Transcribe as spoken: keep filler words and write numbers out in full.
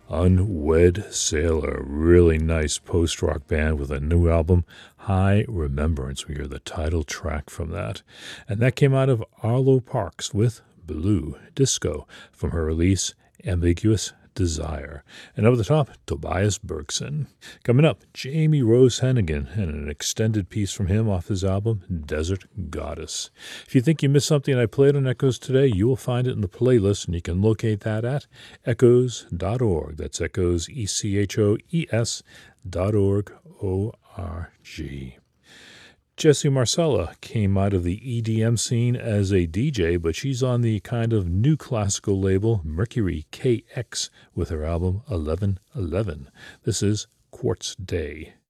Unwed Sailor, really nice post-rock band with a new album, High Remembrance. We hear the title track from that. And that came out of Arlo Parks with Blue Disco from her release, Ambiguous Desire. And over the top, Tobias Bergson. Coming up, Jamie Rose Hennigan and an extended piece from him off his album, Desert Goddess. If you think you missed something I played on Echoes today, you will find it in the playlist, and you can locate that at echoes dot org. That's Echoes, E C H O E S dot org, O R G. Jessie Marcella came out of the E D M scene as a D J, but she's on the kind of new classical label Mercury K X with her album eleven eleven. This is Quartz Day.